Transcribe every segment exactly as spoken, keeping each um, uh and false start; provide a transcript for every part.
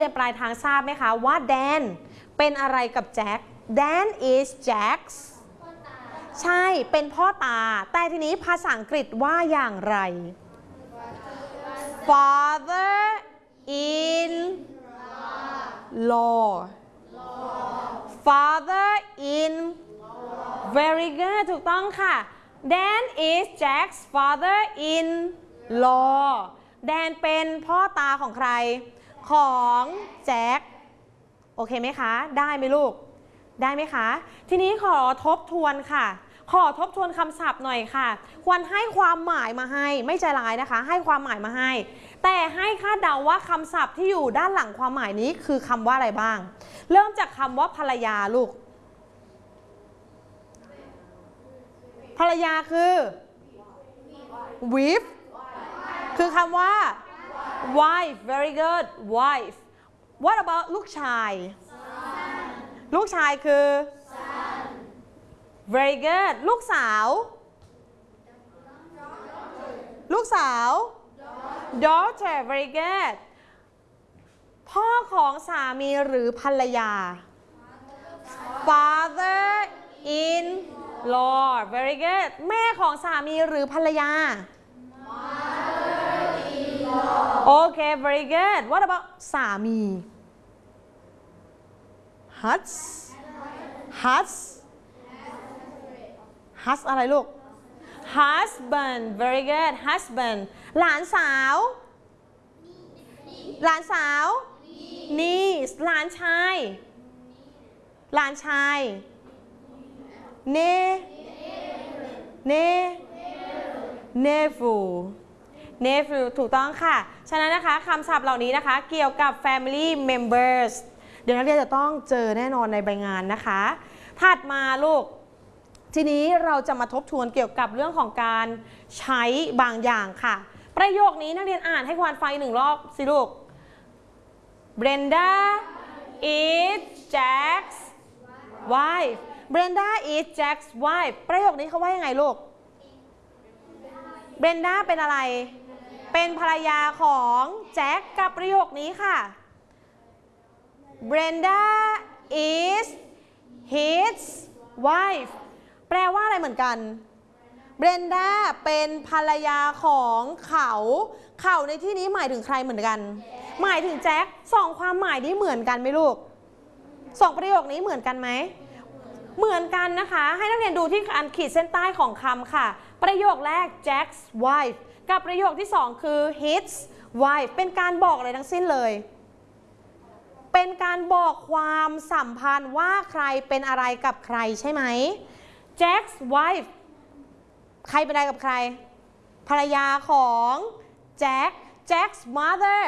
ปลายทางทราบไหมคะว่าแดนเป็นอะไรกับแจ็ค Dan is Jack's ใช่เป็นพ่อตาแต่ทีนี้ภาษาอังกฤษว่าอย่างไร Father in law Father in very good ถูกต้องค่ะ Dan is Jack's father in law Dan เป็นพ่อตาของใครของแจ็คโอเคไหมคะได้ไหมลูกได้ไหมคะทีนี้ขอทบทวนค่ะขอทบทวนคำศัพท์หน่อยค่ะควรให้ความหมายมาให้ไม่ใจร้ายนะคะให้ความหมายมาให้แต่ให้คาดเดาว่าคำศัพท์ที่อยู่ด้านหลังความหมายนี้คือคำว่าอะไรบ้างเริ่มจากคำว่าภรรยาลูกภรรยาคือ wife คือคำว่า wife very good wife what about ลูกชายลูกชายคือ very good ลูกสาวลูกสาว daughter very good พ่อของสามีหรือภรรยา father in law very good แม่ของสามีหรือภรรยา mother in law โอเค very good what about สามี hus hus hus อะไรลูก husband very good husband หลานสาวหลานสาว niece หลานชายหลานชาย ne ne nephew nephew ถูกต้องค่ะฉะนั้นนะคะคำศัพท์เหล่านี้นะคะเกี่ยวกับ family members เดี๋ยวนักเรียนจะต้องเจอแน่นอนในใบงานนะคะถัดมาลูกทีนี้เราจะมาทบทวนเกี่ยวกับเรื่องของการใช้บางอย่างค่ะประโยคนี้นักเรียนอ่านให้ควานฟังหนึ่งรอบสิลูก Brenda is Jack's wife Brenda is Jack's wife ประโยคนี้เขาว่ายังไงลูก Brenda เป็นอะไรเป็นภรรยาของแจ็คกับประโยคนี้ค่ะ Brenda is his wife แปลว่าอะไรเหมือนกัน Brenda เป็นภรรยาของเขาเขาในที่นี้หมายถึงใครเหมือนกันหมายถึงแจ็คสองความหมายนี้เหมือนกันไหมลูกสองประโยคนี้เหมือนกันไหมเหมือนกันนะคะให้นักเรียนดูที่การขีดเส้นใต้ของคำค่ะประโยคแรก Jack's wife กับประโยคที่สองคือ his wife เป็นการบอกอะไรทั้งสิ้นเลยเป็นการบอกความสัมพันธ์ว่าใครเป็นอะไรกับใครใช่ไหม Jack's wife ใครเป็นอะไรกับใครภรรยาของแจ็ค Jack's mother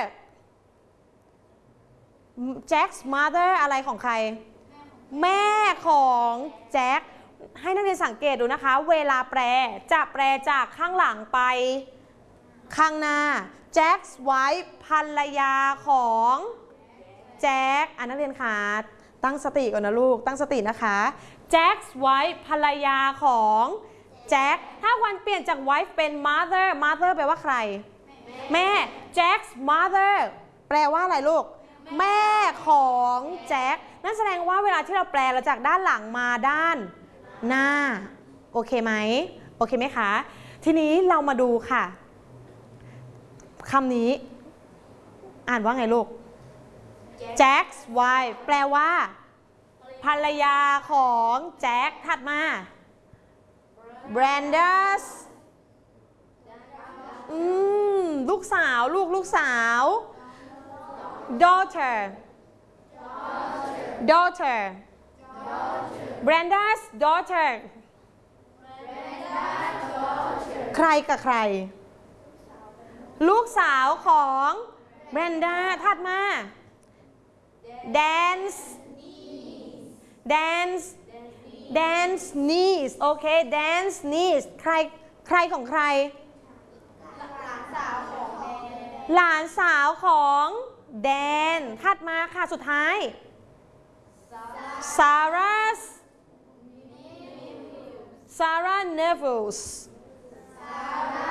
Jack's mother อะไรของใครแม่ของแจ็คให้นักเรียนสังเกตดูนะคะเวลาแปลจะแปลจากข้างหลังไปข้างหน้า Jack's wife ภรรยาของแจ็คอ่ะนักเรียนคะตั้งสติก่อนนะลูกตั้งสตินะคะ Jack's wife ภรรยาของแจ็คถ้าวันเปลี่ยนจาก wife เป็น mother mother แปลว่าใครแม่ Jack's mother แปลว่าอะไรลูกแม่ของแจ็คนั่นแสดงว่าเวลาที่เราแปลเราจากด้านหลังมาด้านหน้าโอเคไหมโอเคไหมคะทีนี้เรามาดูค่ะคำนี้อ่านว่าไงลูก Jack's wife แปลว่าภรรยาของแจ็คถัดมา Brenda's อืมลูกสาวลูกลูกสาว daughter daughter Brenda's daughter ใครกับใครลูกสาวของ Brenda ถัดมา Dan's Dan's Dan's niece โอเค Dan's niece ใครใครของใครหลานสาวของแดนถัดมาค่ะสุดท้าย Sarah's Sarah nephews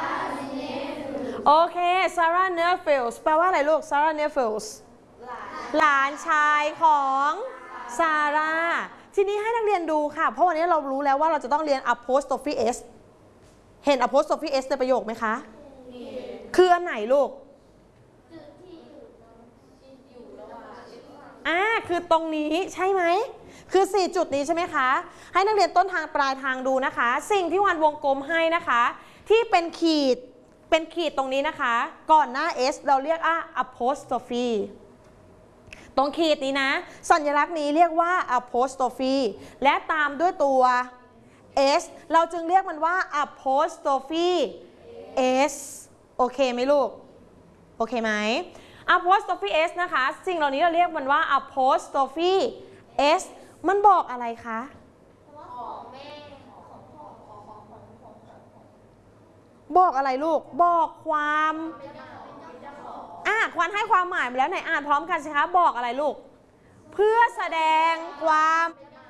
โอเค Sarah nephews แปลว่าอะไรลูก Sarah nephews หลานหลานชายของซาร่าทีนี้ให้นักเรียนดูค่ะเพราะวันนี้เรารู้แล้วว่าเราจะต้องเรียน apostrophe s เห็น apostrophe s ในประโยคไหมคะคืออันไหนลูกอ่าคือตรงนี้ใช่ไหมคือสี่จุดนี้ใช่ไหมคะให้นักเรียนต้นทางปลายทางดูนะคะสิ่งที่วันวงกลมให้นะคะที่เป็นขีดเป็นขีดตรงนี้นะคะก่อนหน้า s เราเรียกว่า apostrophe ตรงขีดนี้นะสัญลักษณ์นี้เรียกว่า apostrophe และตามด้วยตัว s เราจึงเรียกมันว่า apostrophe s โอเคไหมลูกโอเคไหม apostrophe s นะคะสิ่งเหล่านี้เราเรียกมันว่า apostrophe s มันบอกอะไรคะบอกอะไรลูกบอกความอ่ะควันให้ความหมายมาแล้วไหนอ่านพร้อมกันสิคะบอกอะไรลูกเพื่อแสดงความ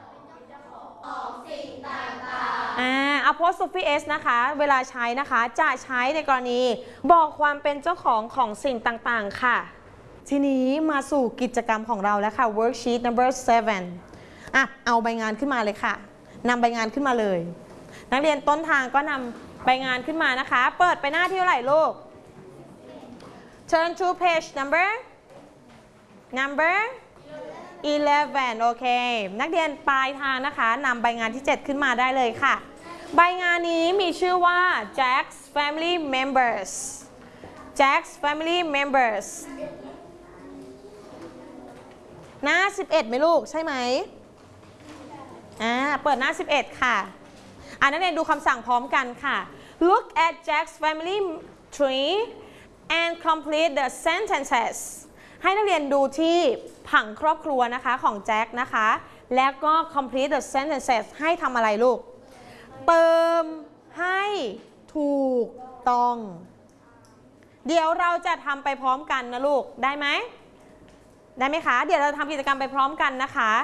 อ่า apostrophe s นะคะเวลาใช้นะคะจะใช้ในกรณีบอกความเป็นเจ้าของของสิ่งต่างๆค่ะทีนี้มาสู่กิจกรรมของเราแล้วค่ะ worksheet number seven อ่ะเอาใบงานขึ้นมาเลยค่ะนำใบงานขึ้นมาเลยนักเรียนต้นทางก็นำใบงานขึ้นมานะคะเปิดไปหน้าที่เท่าไหร่ลูก turn to page number number eleven โอเคนักเรียนปลายทางนะคะนำใบงานที่เจ็ดขึ้นมาได้เลยค่ะใบงานนี้มีชื่อว่า Jack's Family Members Jack's Family Members หน้าสิบเอ็ดไหมลูกใช่ไหมอ่าเปิดหน้าสิบเอ็ดค่ะอ่านักเรียนดูคำสั่งพร้อมกันค่ะ Look at Jack's family tree and complete the sentences ให้นักเรียนดูที่ผังครอบครัวนะคะของแจ็คนะคะแล้วก็ complete the sentences ให้ทำอะไรลูกเติมให้ถูกต้องเดี๋ยวเราจะทำไปพร้อมกันนะลูกได้ไหมได้ไหมคะเดี๋ยวเราทำกิจกรรมไปพร้อมกันนะคะ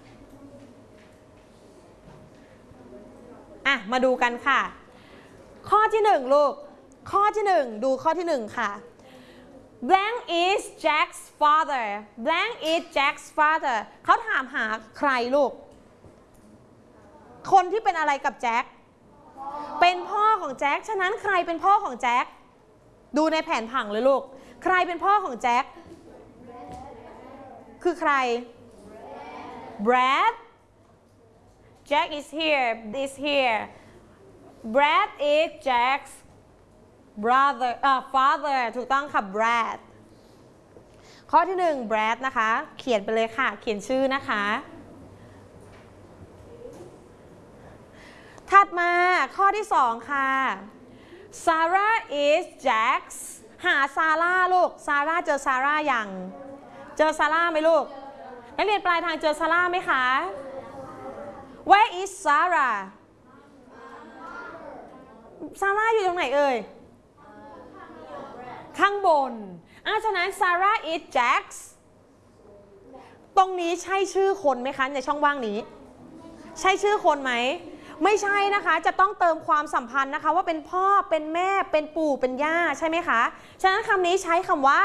อ่ะมาดูกันค่ะข้อที่หนึ่งลูกข้อที่หนึ่งดูข้อที่หนึ่งค่ะ blank is Jack's father blank is Jack's father เขาถามหาใครลูกคนที่เป็นอะไรกับแจ็คเป็นพ่อของแจ็คฉะนั้นใครเป็นพ่อของแจ็คดูในแผนผังเลยลูกใครเป็นพ่อของแจ็คคือใคร Brad Jack is here is here Brad is Jack's brother อ่า father ถูกต้องค่ะ Brad ข้อที่หนึ่ง Brad นะคะเขียนไปเลยค่ะเขียนชื่อนะคะถัดมาข้อที่สองค่ะ Sarah is Jack's หาซาร่าลูกซาร่าเจอซาร่ายังเจอซาร่าไหมลูกนักเรียนปลายทางเจอซาร่าไหมคะ Where is Sarah ซาร่าอยู่ตรงไหนเอ่ยข้างบนอ่ะฉะนั้น Sarah is Jack's ตรงนี้ใช่ชื่อคนไหมคะในช่องว่างนี้ใช่ชื่อคนไหมไม่ใช่นะคะจะต้องเติมความสัมพันธ์นะคะว่าเป็นพ่อเป็นแม่เป็นปู่เป็นย่าใช่ไหมคะฉะนั้นคำนี้ใช้คำว่า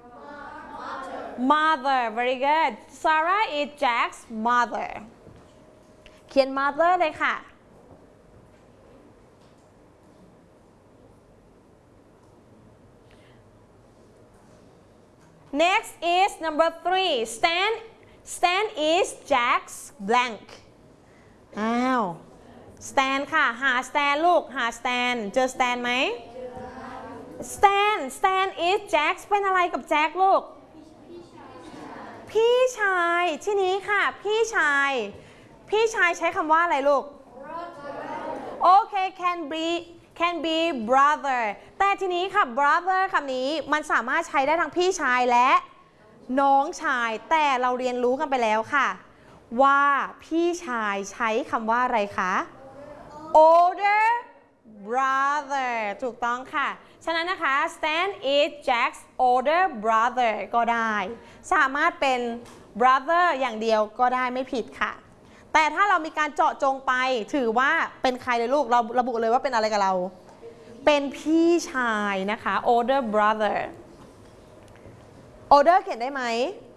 mother very good Sarah is Jack's mother เขียน mother เลยค่ะ next is number three Stan Stan is Jack's blank อ้าว Stan ค่ะหา Stan ลูกหา Stan เจอ Stan ไหม Stan Stan is Jack เป็นอะไรกับแจ็คลูกพี่ชายที่นี้ค่ะพี่ชายพี่ชายใช้คำว่าอะไรลูกโอเค can be can be brother แต่ทีนี้ค่ะ brother คำนี้มันสามารถใช้ได้ทั้งพี่ชายและน้องชายแต่เราเรียนรู้กันไปแล้วค่ะว่าพี่ชายใช้คำว่าอะไรคะ older brother ถูกต้องค่ะฉะนั้นนะคะ Stan is Jack's older brother ก็ได้สามารถเป็น brother อย่างเดียวก็ได้ไม่ผิดค่ะแต่ถ้าเรามีการเจาะจงไปถือว่าเป็นใครเลยลูกเราระบุเลยว่าเป็นอะไรกับเราเป็นพี่ชายนะคะ older brother older เขียนได้ไหม